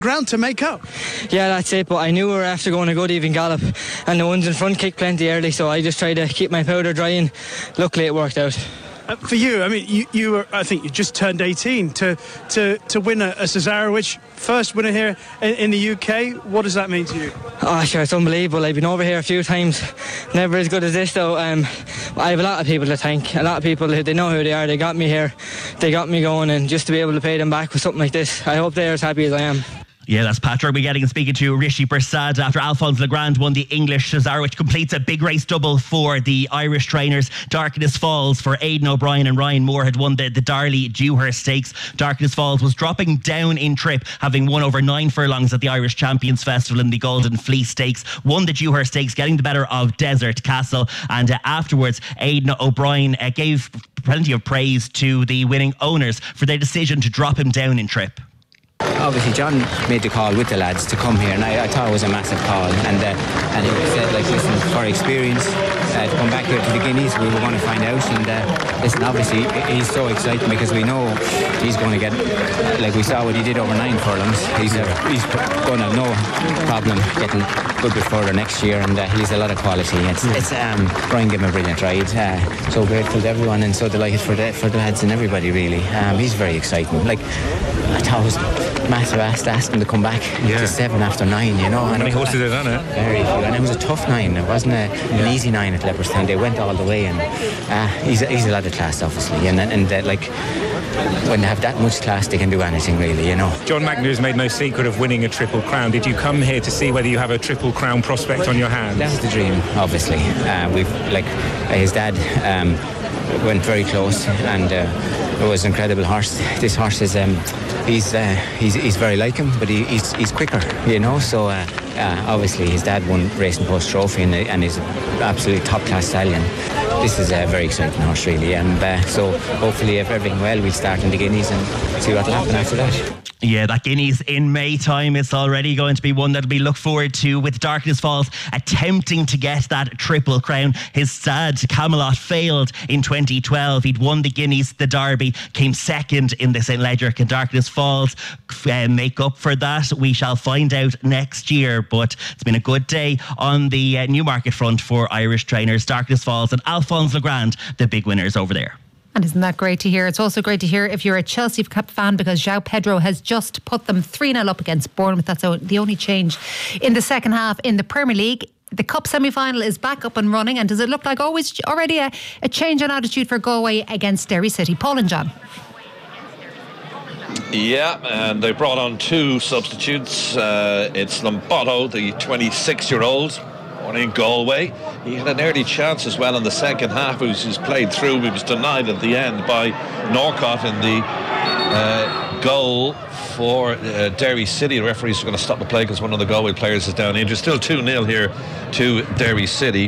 ground to make up. Yeah, that's it, but I knew we were after going a good even gallop, and the ones in front kicked plenty early, so I just tried to keep my powder dry, and luckily it worked out. For you, I mean, you were, I think you just turned 18 to win a Cesarewitch, first winner here in the UK. What does that mean to you? Oh, sure, it's unbelievable. I've been over here a few times, never as good as this though. I have a lot of people to thank, a lot of people, they know who they are, they got me here, they got me going, and just to be able to pay them back with something like this, I hope they're as happy as I am. Yeah, that's Patrick. We're getting and speaking to Rishi Persad after Alphonse Legrand won the English Cesar, which completes a big race double for the Irish trainers. Darkness Falls for Aidan O'Brien and Ryan Moore had won the Darley Dewhurst Stakes. Darkness Falls was dropping down in trip, having won over 9 furlongs at the Irish Champions Festival in the Golden Fleece Stakes. Won the Dewhurst Stakes, getting the better of Desert Castle. And afterwards, Aidan O'Brien gave plenty of praise to the winning owners for their decision to drop him down in trip. Obviously John made the call with the lads to come here, and I thought it was a massive call, and he said, like, listen, for experience to come back here to the Guineas, we were going to find out, and listen, obviously he's so excited because we know he's going to get, like we saw what he did over 9 furlongs, he's going to have no problem getting good before the next year, and he's a lot of quality. Brian gave him a brilliant ride, so grateful to everyone, and so delighted for the lads and everybody really. He's very exciting. Like, I thought it was massive to ask him to come back to 7 after 9, you know. How many horses did on it? Very few, and it was a tough 9. It wasn't an easy 9 at Leopardstown. They went all the way, and he's a lot of class, obviously, and like, when they have that much class, they can do anything really, you know. John McNews made no secret of winning a Triple Crown. Did you come here to see whether you have a Triple Crown prospect on your hands? That was the dream, obviously. His dad went very close, and it was an incredible horse. This horse is he's very like him, but he's quicker, you know. So obviously his dad won Racing Post Trophy, and he's an absolutely top class stallion. This is a very exciting horse really, and so hopefully if everything well, we'll start in the Guineas and see what will happen after that. Yeah, that Guineas in May time, it's already going to be one that'll be looked forward to, with Darkness Falls attempting to get that Triple Crown. His stud Camelot failed in 2012. He'd won the Guineas, the Derby, came second in the St. Leger. Can Darkness Falls make up for that? We shall find out next year, but it's been a good day on the Newmarket front for Irish trainers. Darkness Falls and Alphonse Legrand, the big winners over there. And isn't that great to hear? It's also great to hear if you're a Chelsea fan, because João Pedro has just put them 3-0 up against Bournemouth. That's the only change in the second half in the Premier League. The Cup semi-final is back up and running, and does it look like already a change in attitude for Galway against Derry City? Paul and John. Yeah, and they brought on 2 substitutes. It's Lombardo, the 26-year-old, born in Galway. He had an early chance as well in the second half. He's played through. He was denied at the end by Norcott in the goal for Derry City. The referees are going to stop the play because one of the Galway players is down injured. Still 2-0 here to Derry City.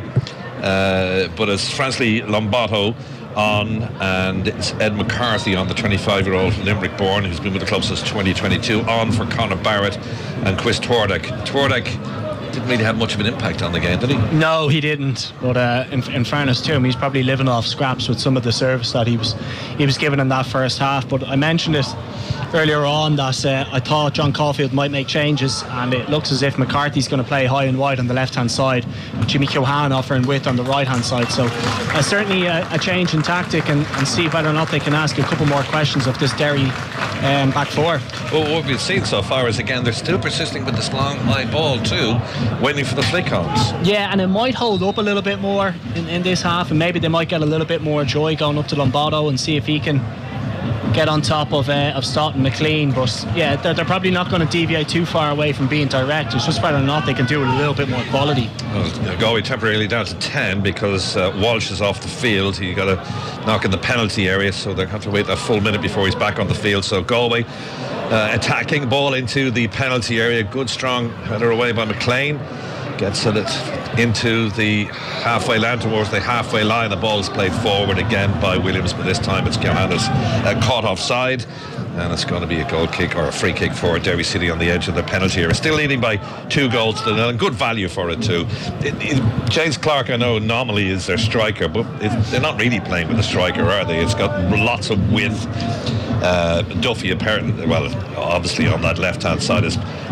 But it's Fransley Lombardo on, and it's Ed McCarthy on, the 25-year-old Limerick born, who's been with the club since 2022, on for Conor Barrett and Chris Twardek. Twardek didn't really have much of an impact on the game, did he? No, he didn't. But in fairness to him, he's probably living off scraps with some of the service that he was given in that first half. But I mentioned it earlier on that I thought John Caulfield might make changes, and it looks as if McCarthy's going to play high and wide on the left-hand side, with Jimmy Keohane offering width on the right-hand side. So certainly a change in tactic, and see whether or not they can ask a couple more questions of this Derry back four. Well, what we've seen so far is, again, they're still persisting with this long high ball too, waiting for the flick-ons. Yeah, and it might hold up a little bit more in this half, and maybe they might get a little bit more joy going up to Lombardo and see if he can get on top of Staunton McLean. But yeah, they're probably not going to deviate too far away from being direct. It's just whether or not they can do it a little bit more quality. Well, Galway temporarily down to 10 because Walsh is off the field. He got a knock in the penalty area, so they have to wait a full minute before he's back on the field. So Galway attacking, ball into the penalty area. Good strong header away by McLean. Gets it into the halfway line, towards the halfway line. The ball is played forward again by Williams, but this time it's Keohane's caught offside, and it's going to be a goal kick or a free kick for Derry City on the edge of the penalty area. Still leading by 2 goals to 0, and good value for it too. James Clark, I know, normally is their striker, but they're not really playing with a striker, are they? It's got lots of width. Duffy apparently, well, obviously on that left hand side is